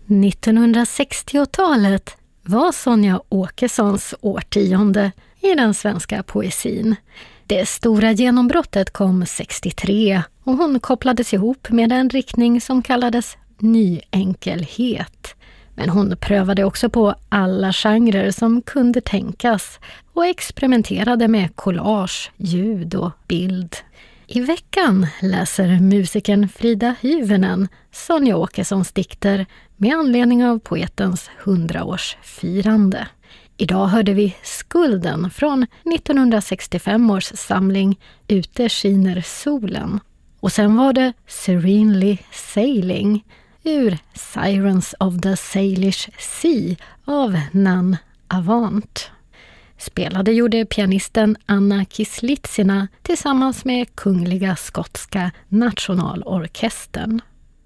1960-talet var Sonja Åkessons årtionde i den svenska poesin. Det stora genombrottet kom 63 och hon kopplades ihop med en riktning som kallades nyenkelhet. Men hon prövade också på alla genrer som kunde tänkas och experimenterade med collage, ljud och bild. I veckan läser musikern Frida Hyvönen Sonja Åkessons dikter med anledning av poetens 100-årsfirande. Idag hörde vi Skulden från 1965 års samling Ute skiner solen. Och sen var det Serenely Sailing ur Sirens of the Salish Sea av Nan Avant. Spelade gjorde pianisten Anna Kislitsina tillsammans med Kungliga Skotska Nationalorkestern.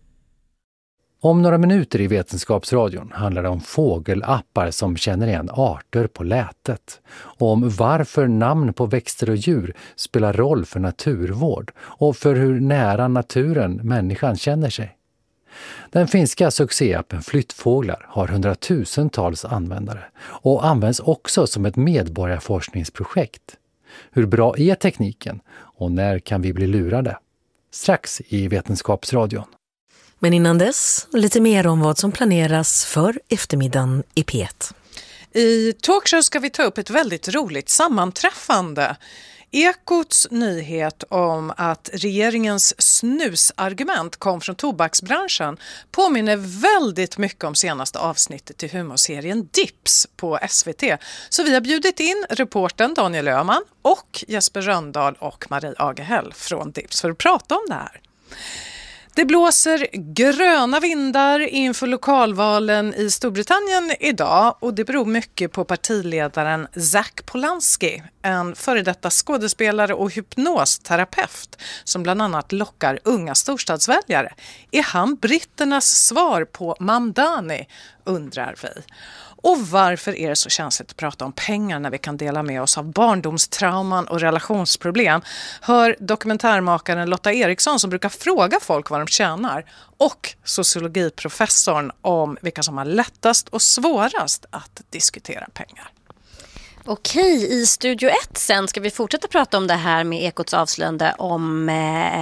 Om några minuter i Vetenskapsradion handlar det om fågelappar som känner igen arter på lätet. Och om varför namn på växter och djur spelar roll för naturvård och för hur nära naturen människan känner sig. Den finska succéappen Flyttfåglar har hundratusentals användare och används också som ett medborgarforskningsprojekt. Hur bra är tekniken och när kan vi bli lurade? Strax i Vetenskapsradion. Men innan dess, lite mer om vad som planeras för eftermiddagen i P1. I Talkshow ska vi ta upp ett väldigt roligt sammanträffande. Ekots nyhet om att regeringens snusargument kom från tobaksbranschen påminner väldigt mycket om senaste avsnittet i humorserien Dips på SVT. Så vi har bjudit in reportern Daniel Öhman och Jesper Röndahl och Marie Agehäll från Dips för att prata om det här. Det blåser gröna vindar inför lokalvalen i Storbritannien idag och det beror mycket på partiledaren Zac Polanski, en före detta skådespelare och hypnosterapeut som bland annat lockar unga storstadsväljare. Är han britternas svar på Mamdani, undrar vi. Och varför är det så känsligt att prata om pengar när vi kan dela med oss av barndomstrauman och relationsproblem? Hör dokumentärmakaren Lotta Eriksson som brukar fråga folk vad de tjänar och sociologiprofessorn om vilka som har lättast och svårast att diskutera pengar. Okej, i Studio 1 sen ska vi fortsätta prata om det här med Ekots avslöjande om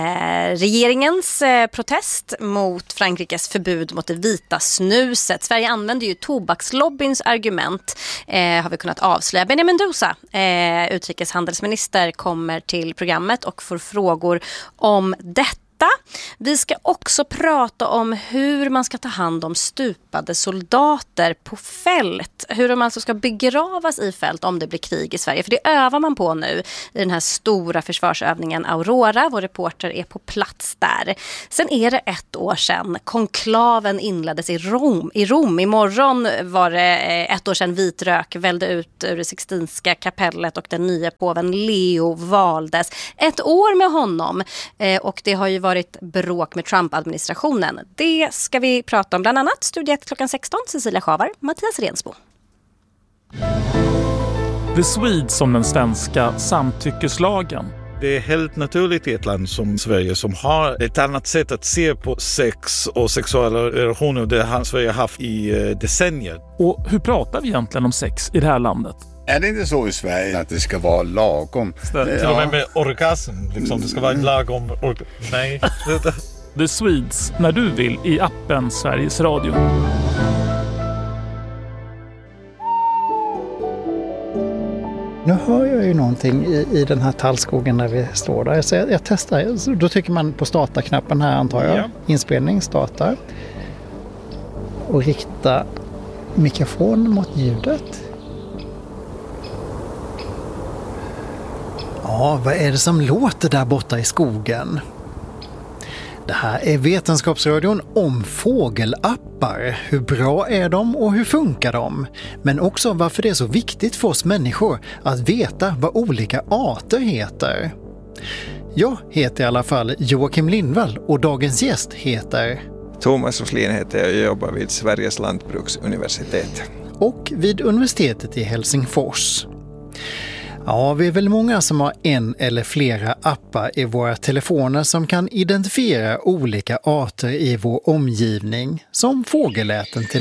regeringens protest mot Frankrikes förbud mot det vita snuset. Sverige använder ju tobakslobbyns argument, har vi kunnat avslöja. Benjamin Dousa, utrikeshandelsminister, kommer till programmet och får frågor om detta. Vi ska också prata om hur man ska ta hand om stupade soldater på fält. Hur de alltså ska begravas i fält om det blir krig i Sverige. För det övar man på nu i den här stora försvarsövningen Aurora. Vår reporter är på plats där. Sen är det 1 år sedan konklaven inleddes i Rom. Imorgon var det 1 år sedan vit rök välde ut ur det Sixtinska kapellet och den nya påven Leo valdes. 1 år med honom och det har ju varit bråk med Trump-administrationen. Det ska vi prata om bland annat. Studio 1 klockan 16. Cecilia Schavar, Mattias Rensbo. The Swede som den svenska samtyckeslagen. Det är helt naturligt i ett land som Sverige som har ett annat sätt att se på sex och sexuella relationer. Det har Sverige haft i decennier. Och hur pratar vi egentligen om sex i det här landet? Är det inte så i Sverige att det ska vara lagom? Till och med orgasm, liksom. Det ska vara lagom. Nej. The Swedes när du vill i appen Sveriges Radio. Nu hör jag ju någonting i den här tallskogen där vi står där. Så jag testar. Då trycker man på starta-knappen här antar jag. Ja. Inspelning, starta. Och rikta mikrofonen mot ljudet. Ja, vad är det som låter där borta i skogen? Det här är Vetenskapsradion om fågelappar. Hur bra är de och hur funkar de? Men också varför det är så viktigt för oss människor att veta vad olika arter heter. Jag heter i alla fall Joakim Lindvall och dagens gäst heter... Thomas Roslin heter jag och jobbar vid Sveriges lantbruksuniversitet. Och vid universitetet i Helsingfors. Ja, vi är väl många som har en eller flera appar i våra telefoner som kan identifiera olika arter i vår omgivning, som fågelläten till